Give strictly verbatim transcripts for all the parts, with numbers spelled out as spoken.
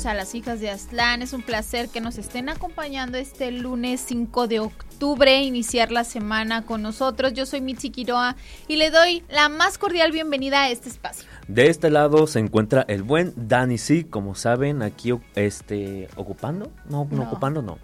a las hijas de Aztlán. Es un placer que nos estén acompañando este lunes cinco de octubre, iniciar la semana con nosotros. Yo soy Mitzi Quiroa y le doy la más cordial bienvenida a este espacio. De este lado se encuentra el buen Dani C, como saben, aquí este ocupando, no, no, no. ocupando, no.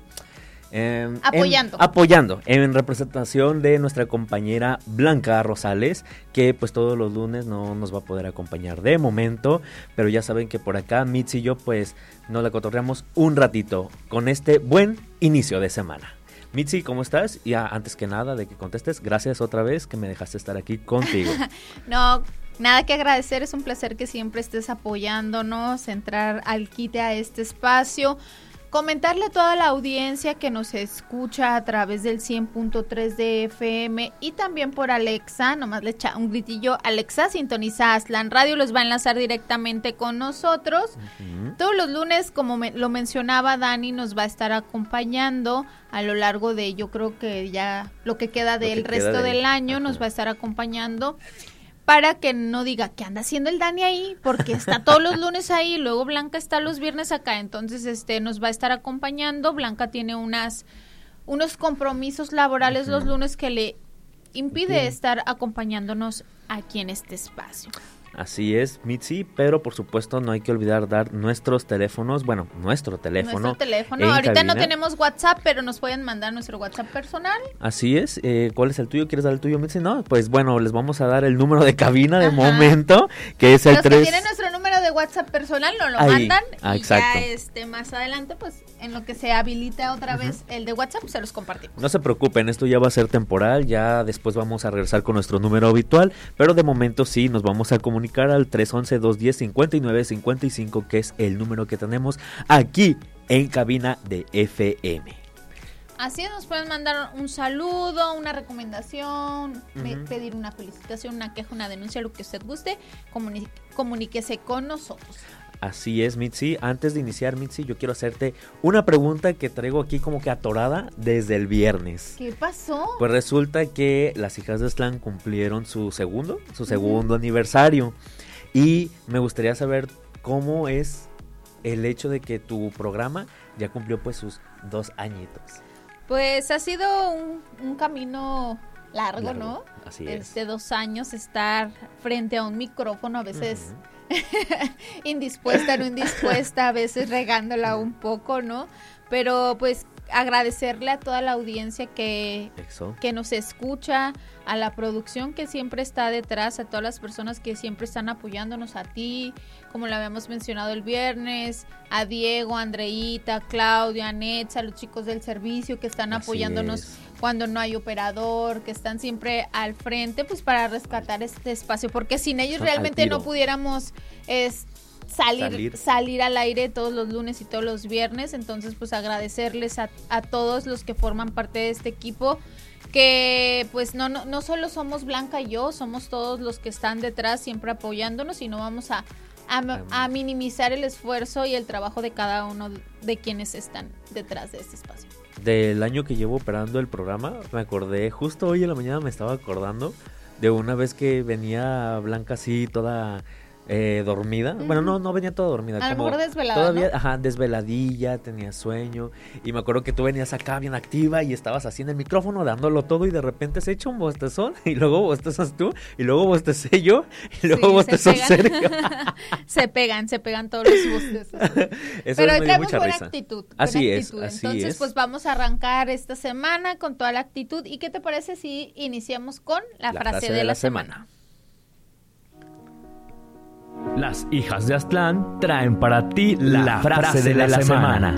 Eh, apoyando. En, apoyando, en representación de nuestra compañera Blanca Rosales, que pues todos los lunes no nos va a poder acompañar de momento, pero ya saben que por acá Mitzi y yo pues nos la cotorreamos un ratito con este buen inicio de semana. Mitzi, ¿cómo estás? Y antes que nada de que contestes, gracias otra vez que me dejaste estar aquí contigo. No, nada que agradecer, es un placer que siempre estés apoyándonos, entrar al quite a este espacio. Comentarle a toda la audiencia que nos escucha a través del cien punto tres de F M y también por Alexa, nomás le echa un gritillo, Alexa, sintoniza Aztlán Radio, los va a enlazar directamente con nosotros. Uh-huh. Todos los lunes, como me, lo mencionaba Dani, nos va a estar acompañando a lo largo de, yo creo que ya lo que queda del resto de... del año, uh-huh. nos va a estar acompañando. Para que no diga, ¿qué anda haciendo el Dani ahí? Porque está todos los lunes ahí, luego Blanca está los viernes acá, entonces este nos va a estar acompañando. Blanca tiene unas unos compromisos laborales uh-huh. los lunes que le impide okay. estar acompañándonos aquí en este espacio. Así es, Mitzi, pero por supuesto no hay que olvidar dar nuestros teléfonos, bueno, nuestro teléfono. Nuestro teléfono, ahorita cabina. No tenemos WhatsApp, pero nos pueden mandar nuestro WhatsApp personal. Así es, eh, ¿cuál es el tuyo? ¿Quieres dar el tuyo, Mitzi? No, pues bueno, les vamos a dar el número de cabina de Ajá. momento, que es el Los tres... que tienen nuestro número de WhatsApp personal nos lo Ahí. mandan ah, y exacto. ya este, más adelante, pues en lo que se habilita otra vez uh-huh. el de WhatsApp, se los compartimos. No se preocupen, esto ya va a ser temporal, ya después vamos a regresar con nuestro número habitual, pero de momento sí, nos vamos a comunicar al tres once, dos diez, cincuenta y nueve cincuenta y cinco, que es el número que tenemos aquí en cabina de F M. Así nos pueden mandar un saludo, una recomendación, uh-huh. pedir una felicitación, una queja, una denuncia, lo que usted guste, comuni- comuníquese con nosotros. Así es, Mitzi. Antes de iniciar, Mitzi, yo quiero hacerte una pregunta que traigo aquí como que atorada desde el viernes. ¿Qué pasó? Pues resulta que las hijas de Aztlán cumplieron su segundo, su segundo uh-huh. aniversario. Y me gustaría saber cómo es el hecho de que tu programa ya cumplió pues sus dos añitos. Pues ha sido un, un camino largo, largo, ¿no? Así es. Este dos años estar frente a un micrófono, a veces uh-huh. indispuesta, no indispuesta, a veces regándola un poco, ¿no? Pero pues agradecerle a toda la audiencia que, que nos escucha, a la producción que siempre está detrás, a todas las personas que siempre están apoyándonos, a ti, como lo habíamos mencionado el viernes, a Diego, a Andreita, a Claudia, a Netza, a los chicos del servicio que están Así apoyándonos es. Cuando no hay operador, que están siempre al frente, pues para rescatar este espacio, porque sin ellos Son realmente no pudiéramos es, salir, salir salir al aire todos los lunes y todos los viernes. Entonces pues agradecerles a, a todos los que forman parte de este equipo, que pues no, no, no solo somos Blanca y yo, somos todos los que están detrás siempre apoyándonos, y no vamos a, a, a minimizar el esfuerzo y el trabajo de cada uno de quienes están detrás de este espacio. Del año que llevo operando el programa, me acordé, justo hoy en la mañana me estaba acordando de una vez que venía Blanca así toda eh, dormida. Uh-huh. Bueno, no, no venía toda dormida. A como lo mejor desvelada, todavía, ¿no? Ajá, desveladilla, tenía sueño. Y me acuerdo que tú venías acá bien activa y estabas así en el micrófono dándolo todo, y de repente se echa un bostezón, y luego bostezas tú, y luego bostecé yo, y luego sí, bostezó Sergio. se pegan, se pegan todos los bostezos. Pero hoy traemos buena risa. actitud. Así buena es, actitud. así Entonces, es. pues vamos a arrancar esta semana con toda la actitud. ¿Y qué te parece si iniciamos con la, la frase, frase de, de la, la semana? semana? Las hijas de Aztlán traen para ti la, la frase, frase de la, de la semana.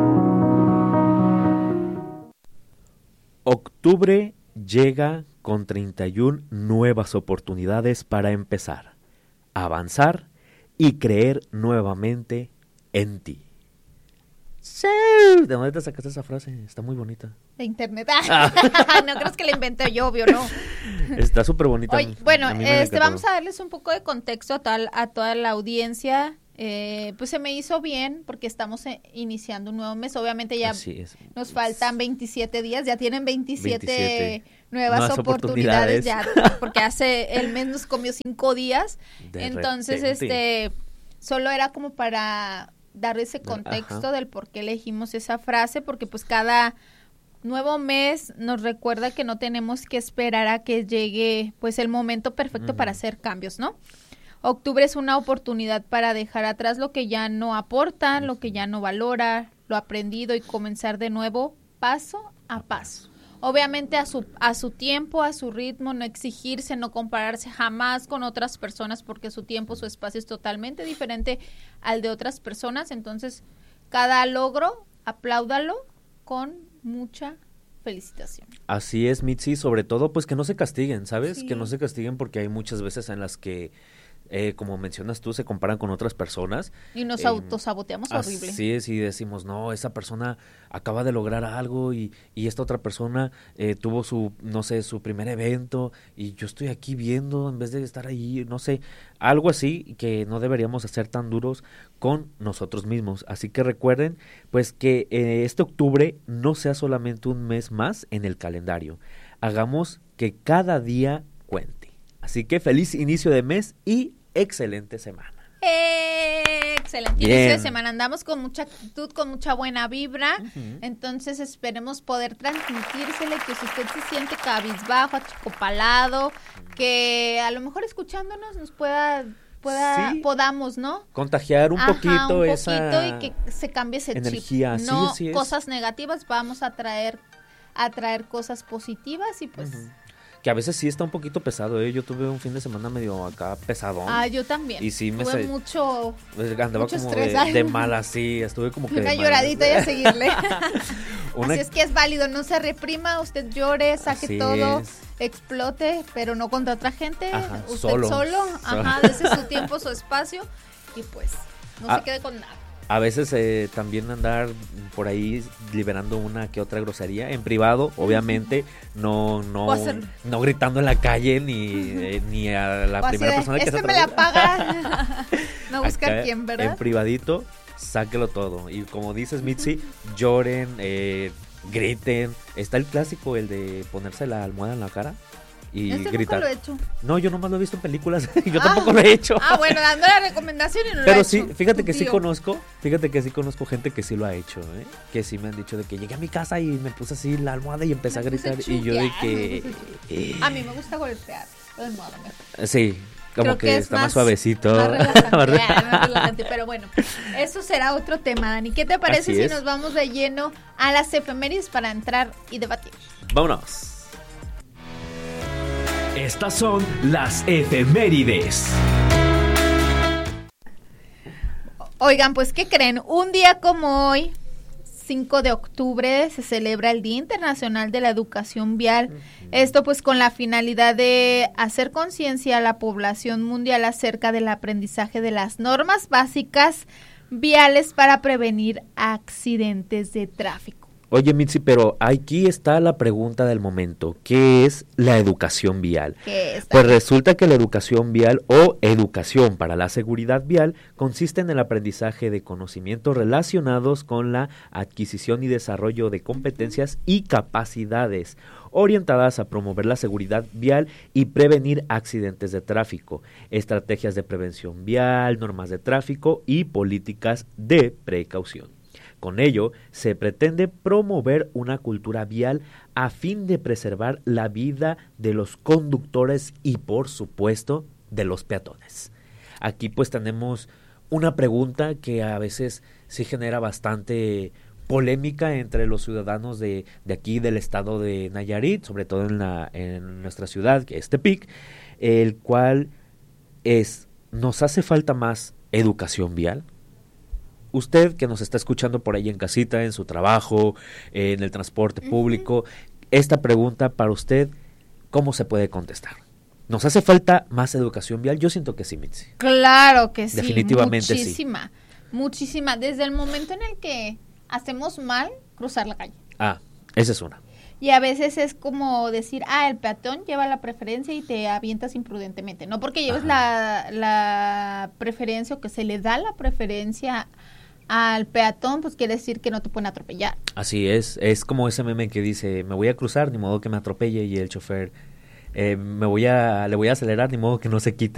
semana. Octubre llega con treinta y una nuevas oportunidades para empezar, avanzar y creer nuevamente en ti. Sí. ¿De dónde te sacaste esa frase? Está muy bonita. De internet. Ah. No crees que la inventé yo, obvio, no. Está súper bonita. Oye, bueno, este, vamos a darles un poco de contexto a, tal, a toda la audiencia. Eh, pues se me hizo bien porque estamos eh, iniciando un nuevo mes. Obviamente ya nos faltan veintisiete días, ya tienen veintisiete, veintisiete nuevas, nuevas oportunidades, oportunidades ya, porque hace el mes nos comió cinco días. De Entonces, repente. este, solo era como para dar ese contexto Ajá. del por qué elegimos esa frase, porque pues cada nuevo mes nos recuerda que no tenemos que esperar a que llegue pues el momento perfecto uh-huh. para hacer cambios, ¿no? Octubre es una oportunidad para dejar atrás lo que ya no aporta, uh-huh. lo que ya no valora, lo aprendido y comenzar de nuevo paso a paso. Obviamente a su a su tiempo, a su ritmo, no exigirse, no compararse jamás con otras personas porque su tiempo, su espacio es totalmente diferente al de otras personas. Entonces, cada logro, apláudalo con mucha felicitación. Así es, Mitzi, sobre todo pues que no se castiguen, ¿sabes? Sí. Que no se castiguen porque hay muchas veces en las que Eh, como mencionas tú, se comparan con otras personas. Y nos eh, autosaboteamos horrible. Así es, y decimos, no, esa persona acaba de lograr algo y, y esta otra persona eh, tuvo su, no sé, su primer evento y yo estoy aquí viendo en vez de estar ahí, no sé, algo así que no deberíamos hacer tan duros con nosotros mismos. Así que recuerden, pues, que eh, este octubre no sea solamente un mes más en el calendario. Hagamos que cada día cuente. Así que feliz inicio de mes y excelente semana. Eh, excelente Bien. inicio de semana. Andamos con mucha actitud, con mucha buena vibra. Uh-huh. Entonces esperemos poder transmitírsele que si usted se siente cabizbajo, achicopalado, uh-huh. que a lo mejor escuchándonos nos pueda... Pueda, sí. podamos, ¿no? Contagiar un Ajá, poquito un esa poquito y que se cambie ese energía. chip. No sí, sí cosas negativas, vamos a traer, a traer cosas positivas y pues... Uh-huh. Que a veces sí está un poquito pesado, ¿eh? Yo tuve un fin de semana medio acá pesadón. Ah, yo también. Y sí me tuve se... mucho Andaba mucho como estrés, de, de mal así, estuve como que una lloradita y a seguirle. Una... Así es que es válido, no se reprima, usted llore, saque así todo, es. explote, pero no contra otra gente, ajá, usted solo, solo, ajá, desde su tiempo, su espacio y pues no ah. se quede con nada. A veces eh, también andar por ahí liberando una que otra grosería en privado, obviamente, no no no gritando en la calle ni, eh, ni a la o primera de, persona que este se me la paga. No buscar acá, quién, ¿verdad? En privadito, sáquelo todo. Y como dices, Mitzi, lloren, eh, griten. Está el clásico, el de ponerse la almohada en la cara y este gritar. Nunca lo he hecho. No, yo nomás lo he visto en películas. Yo ah, tampoco lo he hecho. Ah, bueno, dando la recomendación y no lo Pero he sí, hecho. fíjate que tío. sí conozco, fíjate que sí conozco gente que sí lo ha hecho, ¿eh? Que sí me han dicho de que llegué a mi casa y me puse así la almohada y empecé me a gritar puse y yo de que eh, a mí me gusta golpear la almohada. Sí, como Creo que, que está más, más suavecito. Más relajante, más relajante, pero bueno, eso será otro tema, Dani. ¿Qué te parece Así si es. nos vamos de lleno a las efemérides para entrar y debatir? Vámonos. Estas son las efemérides. Oigan, pues, ¿qué creen? Un día como hoy, cinco de octubre, se celebra el Día Internacional de la Educación Vial. Uh-huh. Esto pues con la finalidad de hacer conciencia a la población mundial acerca del aprendizaje de las normas básicas viales para prevenir accidentes de tráfico. Oye, Mitzi, pero aquí está la pregunta del momento. ¿Qué es la educación vial? ¿Qué es? Pues resulta que la educación vial o educación para la seguridad vial consiste en el aprendizaje de conocimientos relacionados con la adquisición y desarrollo de competencias y capacidades orientadas a promover la seguridad vial y prevenir accidentes de tráfico, estrategias de prevención vial, normas de tráfico y políticas de precaución. Con ello, se pretende promover una cultura vial a fin de preservar la vida de los conductores y, por supuesto, de los peatones. Aquí pues tenemos una pregunta que a veces sí genera bastante polémica entre los ciudadanos de, de aquí del estado de Nayarit, sobre todo en, la, en nuestra ciudad, que es Tepic, el cual es, ¿nos hace falta más educación vial? Usted que nos está escuchando por ahí en casita, en su trabajo, en el transporte público, uh-huh. esta pregunta para usted, ¿cómo se puede contestar? ¿Nos hace falta más educación vial? Yo siento que sí, Mitzi. Claro que sí. Definitivamente muchísima, sí. Muchísima. Desde el momento en el que hacemos mal, cruzar la calle. Ah, esa es una. Y a veces es como decir, ah, el peatón lleva la preferencia y te avientas imprudentemente. No porque lleves la, la preferencia o que se le da la preferencia al peatón, pues quiere decir que no te pueden atropellar. Así es, es como ese meme que dice, me voy a cruzar, ni modo que me atropelle, y el chofer, eh, me voy a, le voy a acelerar, ni modo que no se quite.